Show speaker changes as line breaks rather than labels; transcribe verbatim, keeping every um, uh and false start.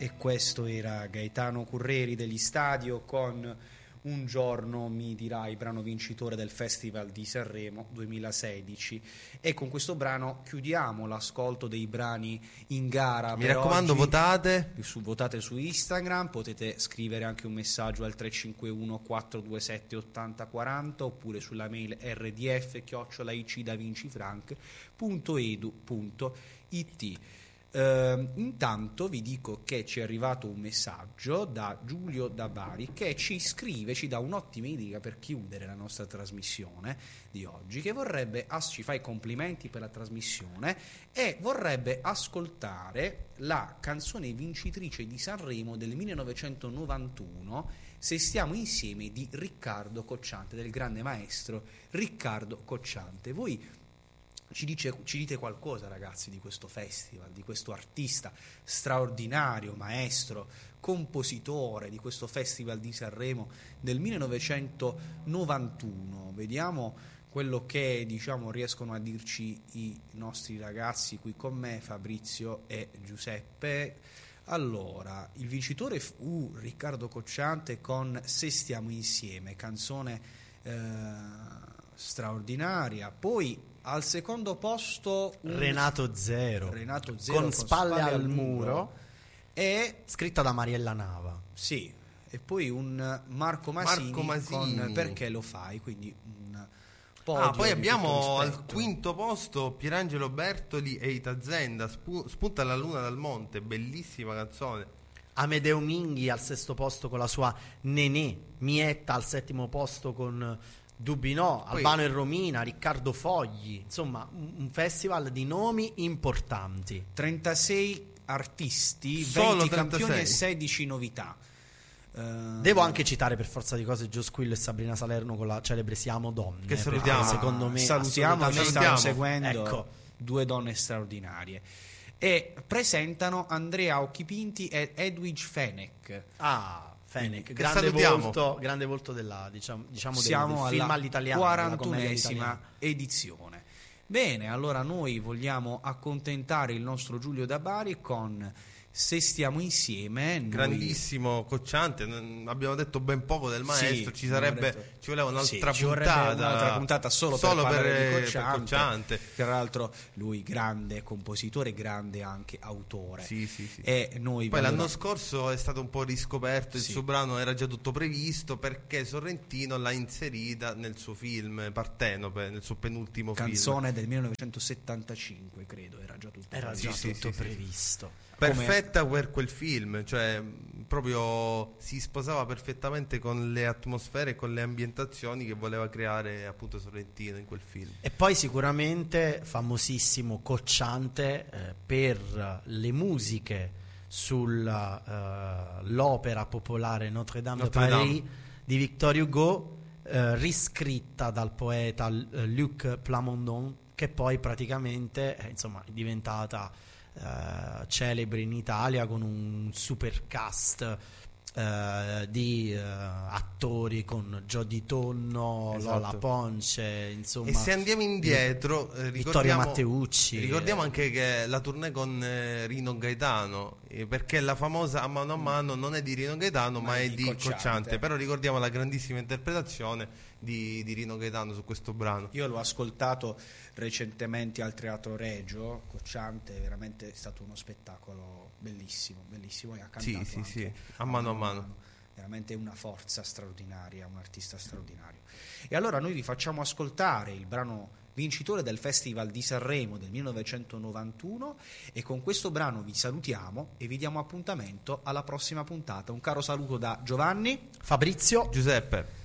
E questo era Gaetano Curreri degli Stadio con Un giorno mi dirai, brano vincitore del Festival di Sanremo duemilasedici. E con questo brano chiudiamo l'ascolto dei brani in gara.
Mi raccomando, oggi. votate
su, votate su Instagram, potete scrivere anche un messaggio al tre cinque uno quattro due sette otto zero quattro zero oppure sulla mail r d f chiocciola i c da vinci frank punto e d u punto i t. Uh, intanto vi dico che ci è arrivato un messaggio da Giulio da Bari che ci scrive, ci dà un'ottima idea per chiudere la nostra trasmissione di oggi, che vorrebbe, as- ci fa i complimenti per la trasmissione e vorrebbe ascoltare la canzone vincitrice di Sanremo del millenovecentonovantuno, Se stiamo insieme, di Riccardo Cocciante, del grande maestro Riccardo Cocciante. Voi Ci, dice, ci dite qualcosa, ragazzi, di questo festival, di questo artista straordinario, maestro, compositore di questo Festival di Sanremo del millenovecentonovantuno. Vediamo quello che, diciamo, riescono a dirci i nostri ragazzi qui con me, Fabrizio e Giuseppe. Allora, il vincitore fu Riccardo Cocciante con Se stiamo insieme, canzone eh, straordinaria. Poi al secondo posto un
Renato Zero,
Renato Zero
con, con spalle, spalle al muro, muro
e
scritta da Mariella Nava.
Sì, e poi un Marco Masini,
Marco Masini.
con Perché lo fai, quindi un podio.
Ah, poi abbiamo al quinto posto Pierangelo Bertoli e Itazenda, Spu- Spunta la luna dal monte, bellissima canzone.
Amedeo Minghi al sesto posto con la sua Nenè, Mietta al settimo posto con Dubbi no,
Poi,
Albano e Romina, Riccardo Fogli, insomma un, un festival di nomi importanti.
trentasei artisti,
Solo
venti
trentasei.
campioni e sedici novità. Uh,
Devo anche citare per forza di cose Gio Squillo e Sabrina Salerno con la celebre Siamo Donne,
che salutiamo.
Secondo me
salutiamo, ci stanno seguendo,
ecco.
Due donne straordinarie. E presentano Andrea Occhipinti e Edwige Fenech.
Ah, Fenech,
Che
grande
salutiamo.
volto, grande volto della, diciamo, diciamo
Siamo
del, del film
alla
all'italiano,
quarantunesima edizione. Bene, allora noi vogliamo accontentare il nostro Giulio da Bari con Se stiamo insieme. Noi...
Grandissimo Cocciante, non- abbiamo detto ben poco del maestro,
Sì,
ci sarebbe
abbiamo detto-
ci voleva un'altra
Sì, ci vorrebbe
puntata,
un'altra puntata solo,
solo
per parlare
per-
di
per
Cocciante,
Cocciante.
Tra l'altro lui grande compositore, grande anche autore.
Sì, sì, sì.
E noi
Poi
allora-
l'anno scorso è stato un po' riscoperto, il
Sì.
suo brano era già tutto previsto perché Sorrentino l'ha inserita nel suo film Partenope, nel suo penultimo
canzone del millenovecentosettantacinque, credo, era già tutto
era
previsto.
già
sì,
tutto
sì, sì.
previsto.
film. Perfetta per quel film, cioè mh, proprio si sposava perfettamente con le atmosfere e con le ambientazioni che voleva creare appunto Sorrentino in quel film.
E poi sicuramente famosissimo Cocciante eh, per le musiche sull'opera popolare Notre Dame
Notre
de
Dame.
Paris di Victor Hugo, eh, riscritta dal poeta eh, Luc Plamondon, che poi praticamente eh, insomma, è diventata eh, celebre in Italia con un super cast eh, di eh, attori con Jody Tonno,
Esatto.
Lola Ponce, insomma.
E se andiamo indietro, eh,
Vittorio
ricordiamo,
Matteucci,
ricordiamo
eh.
anche che la tournée con eh, Rino Gaetano, eh, perché la famosa A mano a mano non è di Rino Gaetano ma,
Ma
è di Cocciante.
Cocciante.
Però ricordiamo la grandissima interpretazione di, di Rino Gaetano su questo brano.
Io l'ho ascoltato recentemente al Teatro Regio. Cocciante è veramente stato uno spettacolo bellissimo, bellissimo, e ha cantato
Sì, sì,
anche
sì, a mano a mano.
veramente una forza straordinaria, un artista straordinario. E allora noi vi facciamo ascoltare il brano vincitore del Festival di Sanremo del millenovecentonovantuno e con questo brano vi salutiamo e vi diamo appuntamento alla prossima puntata. Un caro saluto da Giovanni,
Fabrizio,
Giuseppe.